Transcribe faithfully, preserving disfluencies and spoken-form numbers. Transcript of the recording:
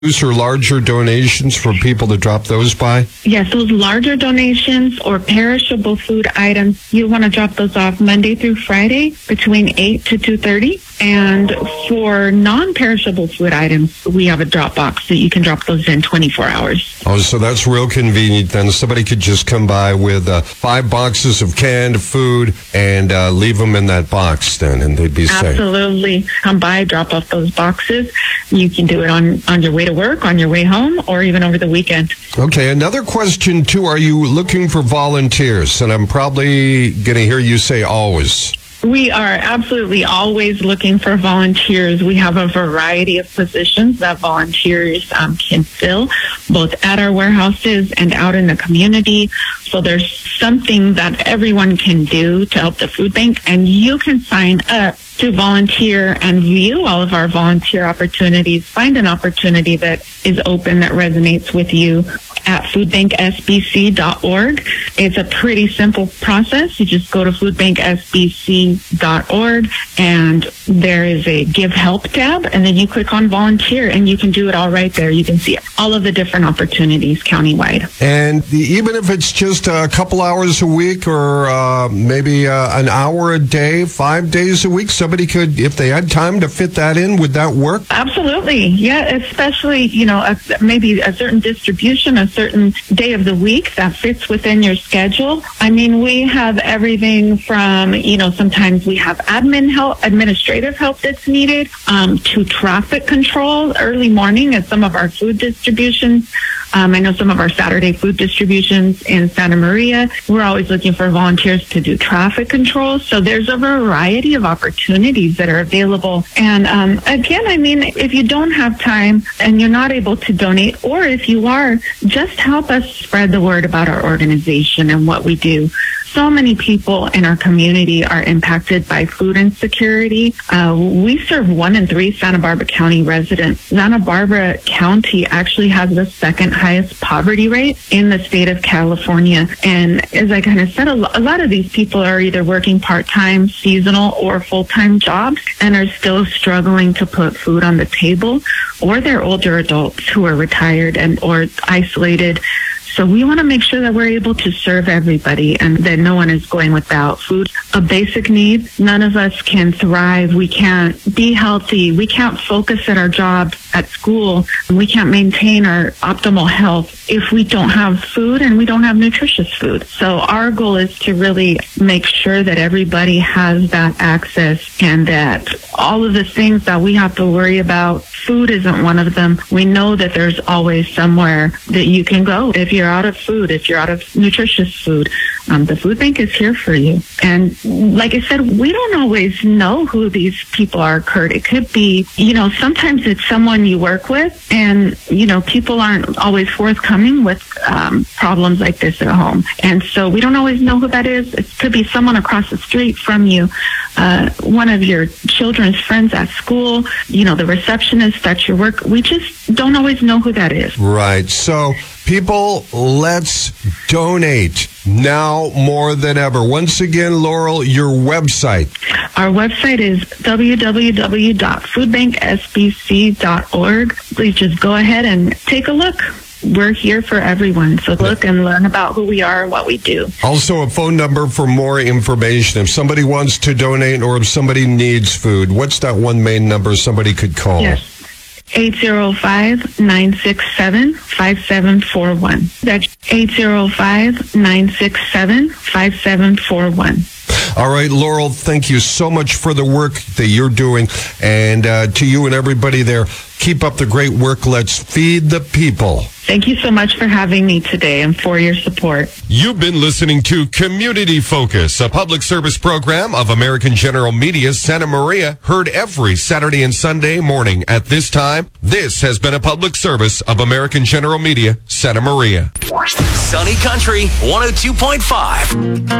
or larger donations for people to drop those by? Yes, those larger donations or perishable food items, you want to drop those off Monday through Friday between eight to two thirty. And for non-perishable food items, we have a drop box that you can drop those in twenty-four hours. Oh, so that's real convenient then. Somebody could just come by with uh, five boxes of canned food and uh, leave them in that box then, and they'd be safe. Absolutely. Come by, drop off those boxes. You can do it on, on your way to work, on your way home, or even over the weekend. Okay, another question too. Are you looking for volunteers? And I'm probably going to hear you say always. We are absolutely always looking for volunteers. We have a variety of positions that volunteers um, can fill, both at our warehouses and out in the community. So there's something that everyone can do to help the food bank, and you can sign up to volunteer and view all of our volunteer opportunities. Find an opportunity that is open, that resonates with you at food bank s b c dot org. It's a pretty simple process. You just go to food bank s b c dot org and there is a give help tab, and then you click on volunteer and you can do it all right there. You can see all of the different opportunities countywide. And the, even if it's just a couple hours a week or uh, maybe uh, an hour a day, five days a week, somebody could, if they had time to fit that in, would that work? Absolutely. Yeah, especially, you know, a, maybe a certain distribution, a certain day of the week that fits within your schedule. I mean, we have everything from, you know, sometimes we have admin help, administrative help that's needed, um, to traffic control early morning at some of our food distributions. Um, I know some of our Saturday food distributions in Santa Maria, we're always looking for volunteers to do traffic control. So there's a variety of opportunities that are available. And um, again, I mean, if you don't have time and you're not able to donate, or if you are, just help us spread the word about our organization and what we do. So many people in our community are impacted by food insecurity. Uh, we serve one in three Santa Barbara County residents. Santa Barbara County actually has the second highest poverty rate in the state of California. And as I kind of said, a, lo- a lot of these people are either working part-time, seasonal, or full-time jobs and are still struggling to put food on the table, or they're older adults who are retired and or isolated. So we want to make sure that we're able to serve everybody and that no one is going without food. A basic need. None of us can thrive. We can't be healthy. We can't focus at our jobs, at school. We can't maintain our optimal health if we don't have food and we don't have nutritious food. So our goal is to really make sure that everybody has that access, and that all of the things that we have to worry about, food isn't one of them. We know that there's always somewhere that you can go if you're out of food, if you're out of nutritious food. Um, the food bank is here for you. And like I said, we don't always know who these people are, Kurt. It could be, you know, sometimes it's someone you work with, and, you know, people aren't always forthcoming with um, problems like this at home. And so we don't always know who that is. It could be someone across the street from you, uh, one of your children's friends at school, you know, the receptionist at your work. We just don't always know who that is. Right. So, people, let's donate now more than ever. Once again, Laurel, your website. Our website is w w w dot food bank s b c dot org. Please just go ahead and take a look. We're here for everyone. So look and learn about who we are and what we do. Also, a phone number for more information. If somebody wants to donate or if somebody needs food, what's that one main number somebody could call? Yes. eight zero five, nine six seven, five seven four one. That's eight zero five, nine six seven, five seven four one. All right, Laurel, thank you so much for the work that you're doing. And uh, to you and everybody there, keep up the great work. Let's feed the people. Thank you so much for having me today and for your support. You've been listening to Community Focus, a public service program of American General Media Santa Maria, heard every Saturday and Sunday morning at this time. This has been a public service of American General Media Santa Maria. Sunny Country one oh two point five.